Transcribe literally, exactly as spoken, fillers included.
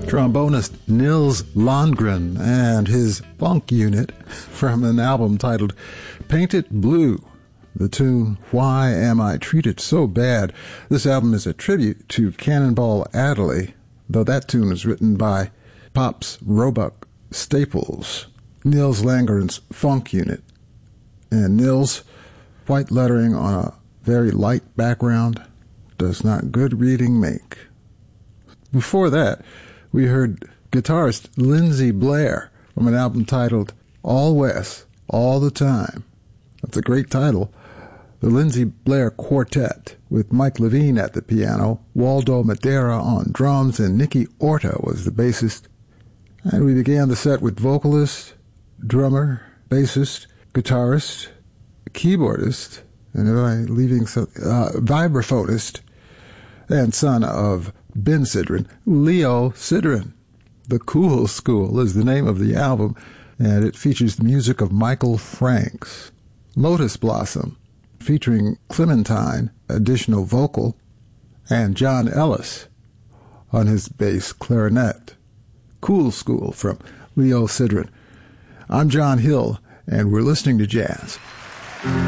trombonist Nils Lundgren and his funk unit from an album titled Paint It Blue. The tune, Why Am I Treated So Bad? This album is a tribute to Cannonball Adderley, though that tune was written by Pops Roebuck Staples, Nils Lundgren's funk unit. And Nils, white lettering on a very light background, does not good reading make. Before that, we heard guitarist Lindsey Blair from an album titled All West, All the Time. That's a great title. The Lindsey Blair Quartet, with Mike Levine at the piano, Waldo Madeira on drums, and Nicky Orta was the bassist. And we began the set with vocalist, drummer, bassist, guitarist, keyboardist, and am I leaving so, uh, vibraphonist, and son of Ben Sidran, Leo Sidran. The Cool School is the name of the album, and it features the music of Michael Franks. Lotus Blossom, featuring Clementine, additional vocal, and John Ellis on his bass clarinet. Cool School from Leo Sidran. I'm John Hill, and we're listening to jazz.